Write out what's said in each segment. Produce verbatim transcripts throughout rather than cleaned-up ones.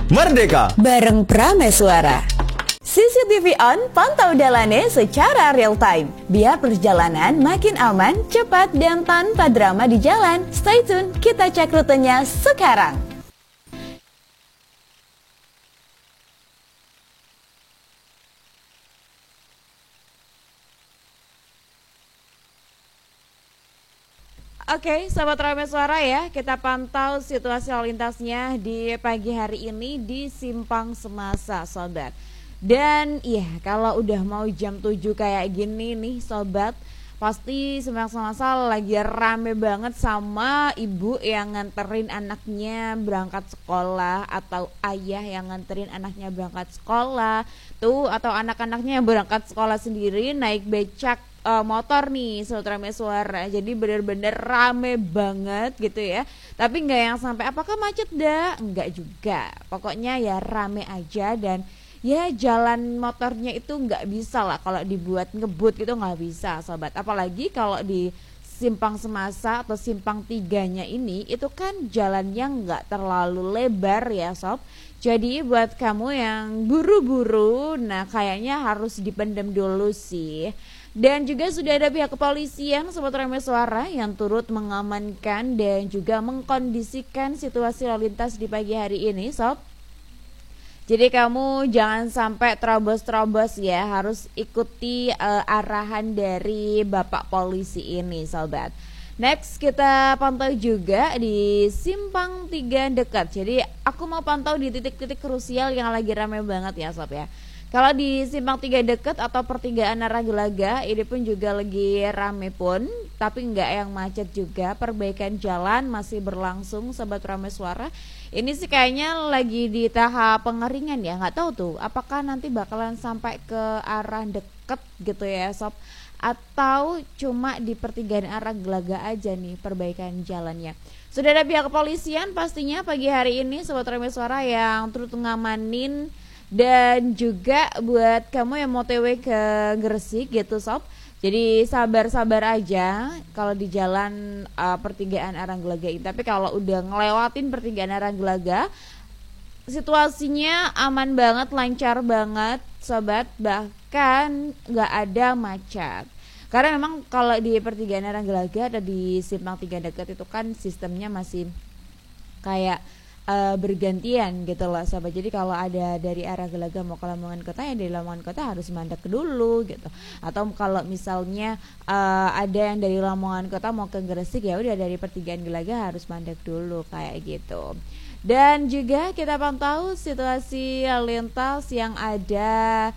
Merdeka bareng Prameswara. C C T V on, pantau Dalane secara real time. Biar perjalanan makin aman, cepat, dan tanpa drama di jalan. Stay tune, kita cek rutenya sekarang. Oke, sahabat Prameswara ya, kita pantau situasi lalu lintasnya di pagi hari ini di Simpang Semasa, sobat. Dan iya, kalau udah mau jam tujuh kayak gini nih sobat, pasti Simpang Semasa lagi rame banget sama ibu yang nganterin anaknya berangkat sekolah, atau ayah yang nganterin anaknya berangkat sekolah tuh, atau anak-anaknya yang berangkat sekolah sendiri naik becak uh, motor nih Sobat Prameswara. Jadi bener-bener rame banget gitu ya. Tapi nggak yang sampai apakah macet dah, enggak juga. Pokoknya ya rame aja, dan ya jalan motornya itu nggak bisa lah kalau dibuat ngebut gitu, nggak bisa sobat. Apalagi kalau di Simpang Semasa atau Simpang Tiganya ini, itu kan jalannya nggak terlalu lebar ya sob. Jadi buat kamu yang buru-buru, nah kayaknya harus dipendam dulu sih. Dan juga sudah ada pihak kepolisian Sobat Prameswara yang turut mengamankan dan juga mengkondisikan situasi lalu lintas di pagi hari ini sob. Jadi kamu jangan sampai terobos-terobos ya, harus ikuti uh, arahan dari Bapak Polisi ini sobat. Next kita pantau juga di Simpang Tiga dekat. Jadi aku mau pantau di titik-titik krusial yang lagi ramai banget ya sob ya. Kalau di Simpang Tiga dekat atau pertigaan Naragelaga, ini pun juga lagi rame pun, tapi nggak yang macet juga. Perbaikan jalan masih berlangsung Sobat Prameswara. Ini sih kayaknya lagi di tahap pengeringan ya, nggak tahu tuh apakah nanti bakalan sampai ke arah deket gitu ya sob, atau cuma di pertigaan Naragelaga aja nih perbaikan jalannya. Sudah ada pihak kepolisian pastinya pagi hari ini Sobat Prameswara yang turut ngamanin. Dan juga buat kamu yang mau T W ke Gresik gitu sob, jadi sabar-sabar aja kalau di jalan uh, pertigaan Naragelaga ini. Tapi kalau udah ngelewatin pertigaan Naragelaga, situasinya aman banget, lancar banget sobat, bahkan gak ada macet. Karena memang kalau di pertigaan Naragelaga ada di Simpang Tiga dekat itu kan sistemnya masih kayak Uh, bergantian gitu loh sahabat. Jadi kalau ada dari arah Gelaga mau ke Lamongan Kota, ya dari Lamongan Kota harus mandek dulu gitu. Atau kalau misalnya uh, ada yang dari Lamongan Kota mau ke Gresik, ya udah dari pertigaan Gelaga harus mandek dulu kayak gitu. Dan juga kita pantau situasi lalu lintas yang ada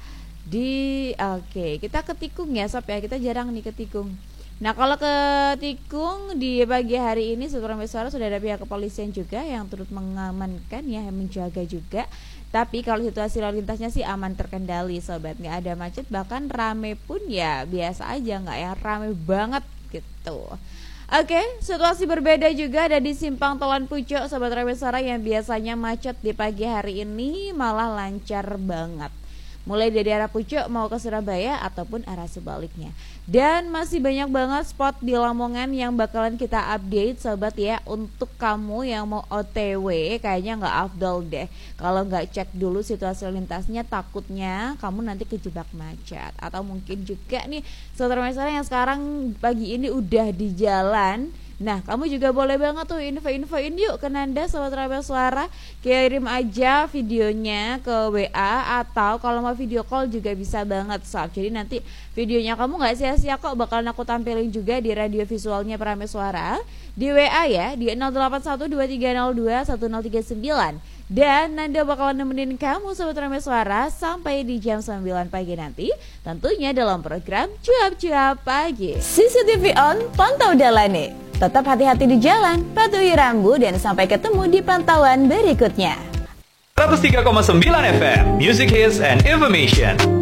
di oke, okay, kita ke Tikung ya sob ya. Kita jarang nih ke Tikung. Nah kalau ke Tikung di pagi hari ini Sobat Prameswara sudah ada pihak kepolisian juga yang turut mengamankan ya, yang menjaga juga. Tapi kalau situasi lalu lintasnya sih aman terkendali sobat, nggak ada macet, bahkan rame pun ya biasa aja, nggak yang rame banget gitu. Oke, situasi berbeda juga ada di Simpang Tolan Pucuk Sobat Prameswara yang biasanya macet di pagi hari ini malah lancar banget. Mulai dari arah Pucuk mau ke Surabaya ataupun arah sebaliknya. Dan masih banyak banget spot di Lamongan yang bakalan kita update sobat ya. Untuk kamu yang mau O T W kayaknya nggak afdol deh kalau nggak cek dulu situasi lintasnya, takutnya kamu nanti kejebak macet. Atau mungkin juga nih saudara-saudara yang sekarang pagi ini udah di jalan, nah kamu juga boleh banget tuh info-infoin yuk ke Nanda Sobat Prameswara. Kirim aja videonya ke W A, atau kalau mau video call juga bisa banget sob. Jadi nanti videonya kamu gak sia-sia kok, bakalan aku tampilin juga di radio visualnya Prameswara di W A ya, di nol delapan satu dua tiga nol dua satu nol tiga sembilan. Dan Nanda bakalan nemenin kamu Sobat Prameswara sampai di jam sembilan pagi nanti, tentunya dalam program Cuap-Cuap Pagi. C C T V on, pantau Dalane. Tetap hati-hati di jalan, patuhi rambu, dan sampai ketemu di pantauan berikutnya. seratus tiga koma sembilan F M Music Hits and Information.